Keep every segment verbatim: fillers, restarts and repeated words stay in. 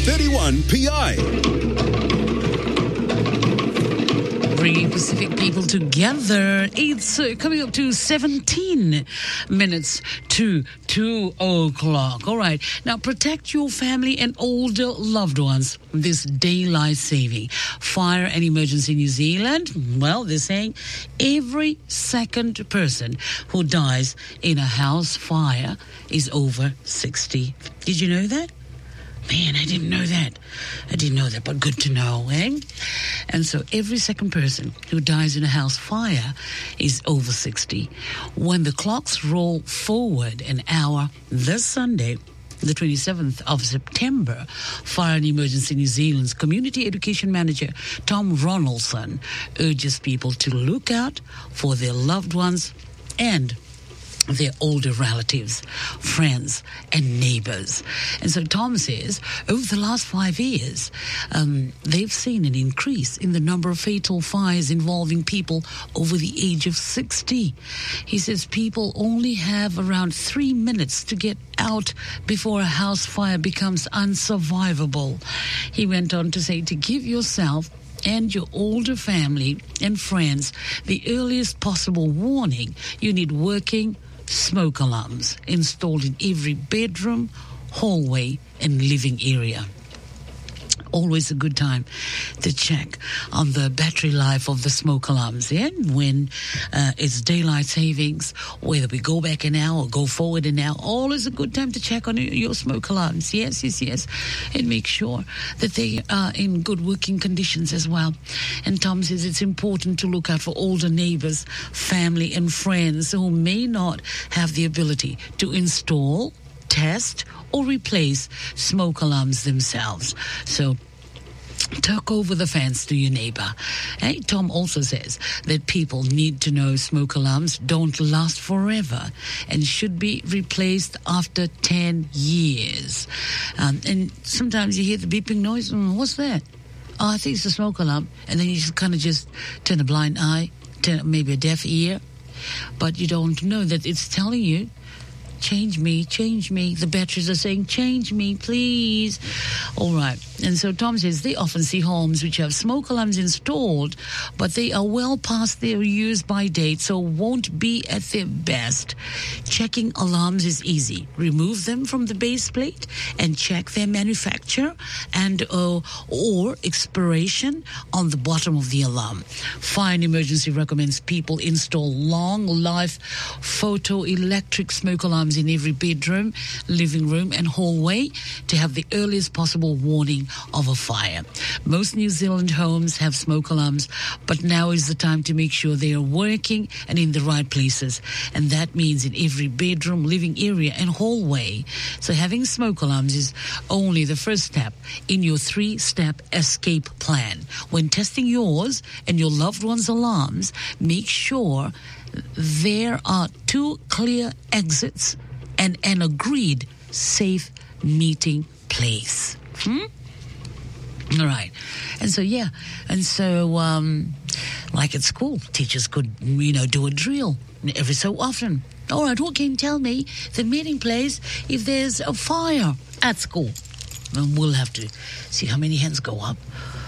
thirty-one P I. Bringing Pacific people together. It's uh, coming up to seventeen minutes to two o'clock. All right. Now, protect your family and older loved ones this daylight saving. Fire and Emergency New Zealand, well, they're saying every second person who dies in a house fire is over sixty. Did you know that? Man, I didn't know that. I didn't know that, but good to know, eh? And so every second person who dies in a house fire is over sixty. When the clocks roll forward an hour this Sunday, the twenty-seventh of September, Fire and Emergency New Zealand's Community Education Manager, Tom Ronaldson, urges people to look out for their loved ones and their older relatives, friends, and neighbors. And so Tom says, over the last five years, um, they've seen an increase in the number of fatal fires involving people over the age of sixty. He says people only have around three minutes to get out before a house fire becomes unsurvivable. He went on to say to give yourself and your older family and friends the earliest possible warning. You need working smoke alarms installed in every bedroom, hallway, and living area. Always a good time to check on the battery life of the smoke alarms, yeah? When uh, it's daylight savings, whether we go back an hour or go forward an hour, always a good time to check on your smoke alarms. Yes, yes, yes. And make sure that they are in good working conditions as well. And Tom says it's important to look out for older neighbors, family, and friends who may not have the ability to install, test, or replace smoke alarms themselves. So talk over the fence to your neighbor. Hey, Tom also says that people need to know smoke alarms don't last forever and should be replaced after ten years. Um, and sometimes you hear the beeping noise. Mm, what's that? Oh, I think it's a smoke alarm. And then you just kind of just turn a blind eye, turn maybe a deaf ear. But you don't know that it's telling you, change me, change me. The batteries are saying, change me, please. All right. And so Tom says they often see homes which have smoke alarms installed, but they are well past their use by date, so won't be at their best. Checking alarms is easy. Remove them from the base plate and check their manufacture and uh, or expiration on the bottom of the alarm. Fire and Emergency recommends people install long-life photoelectric smoke alarms in every bedroom, living room, and hallway to have the earliest possible warning of a fire. Most New Zealand homes have smoke alarms, but now is the time to make sure they are working and in the right places. And that means in every bedroom, living area, and hallway. So having smoke alarms is only the first step in your three-step escape plan. When testing yours and your loved one's alarms, make sure there are two clear exits and an agreed safe meeting place. Hmm? All right. And so, yeah. And so, um, like at school, teachers could, you know, do a drill every so often. All right, who can tell me the meeting place if there's a fire at school? And we'll have to see how many hands go up.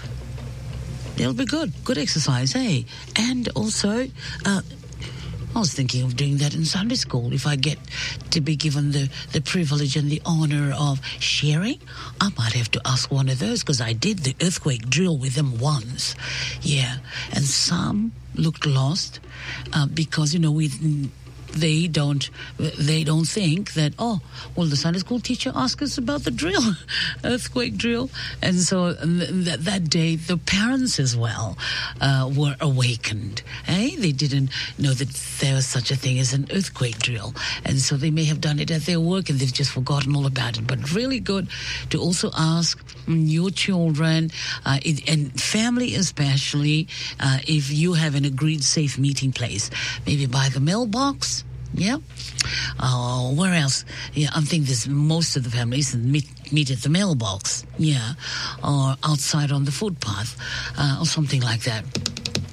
It'll be good. Good exercise, hey? And also, uh, I was thinking of doing that in Sunday school. If I get to be given the, the privilege and the honor of sharing, I might have to ask one of those, because I did the earthquake drill with them once. Yeah, and some looked lost uh, because, you know, we... They don't. They don't think that. Oh, well, the Sunday school teacher asked us about the drill, earthquake drill, and so th- that day the parents as well uh, were awakened. Hey, they didn't know that there was such a thing as an earthquake drill, and so they may have done it at their work and they've just forgotten all about it. But really good to also ask your children uh, it, and family especially uh, if you have an agreed safe meeting place, maybe by the mailbox. Yeah. Uh, where else? Yeah, I think there's most of the families meet, meet at the mailbox. Yeah. Or outside on the footpath uh, or something like that.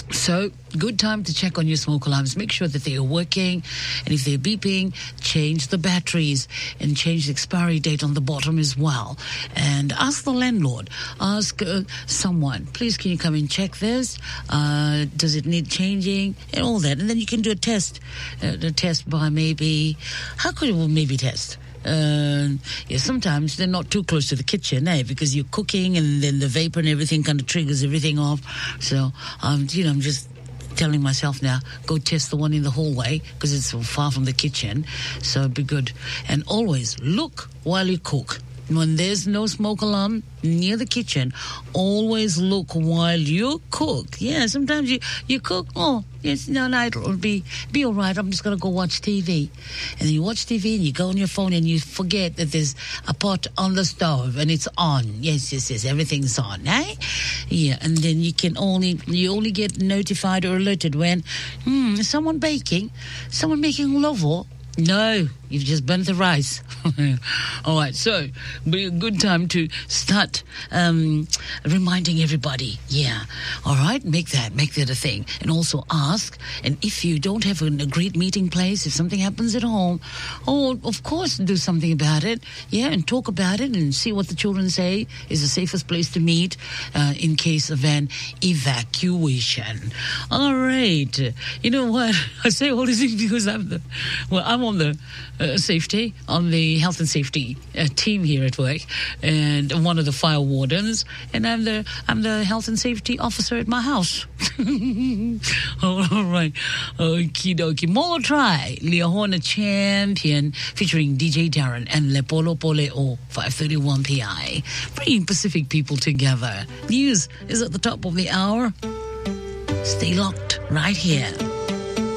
So, good time to check on your smoke alarms. Make sure that they are working. And if they're beeping, change the batteries and change the expiry date on the bottom as well. And ask the landlord. Ask uh, someone, please, can you come and check this? Uh, does it need changing? And all that. And then you can do a test. Uh, a test by maybe, how could we maybe test? Uh, yeah, sometimes they're not too close to the kitchen, eh? Because you're cooking and then the vapor and everything kind of triggers everything off. So, um, you know, I'm just telling myself now, go test the one in the hallway because it's so far from the kitchen. So it'd be good. And always look while you cook. When there's no smoke alarm near the kitchen, always look while you cook. Yeah, sometimes you, you cook, oh, yes, no, no, it'll be, be all right. I'm just going to go watch T V. And then you watch T V and you go on your phone and you forget that there's a pot on the stove and it's on. Yes, yes, yes, everything's on, eh? Yeah, and then you can only, you only get notified or alerted when, hmm, is someone baking? Someone making lovo? No, you've just burnt the rice. All right, so be a good time to start um, reminding everybody. Yeah, all right, make that, make that a thing. And also ask, and if you don't have an agreed meeting place, if something happens at home, oh, of course, do something about it. Yeah, and talk about it and see what the children say is the safest place to meet uh, in case of an evacuation. All right, you know what? I say all these things because I'm the, well, I'm on the uh, safety, on the health and safety uh, team here at work, and one of the fire wardens, and I'm the I'm the health and safety officer at my house. All right, okie dokie. Molo Try, Leahona Champion, featuring D J Darren and Le Polo Poleo, five thirty-one P I, bringing Pacific people together. News is at the top of the hour. Stay locked right here.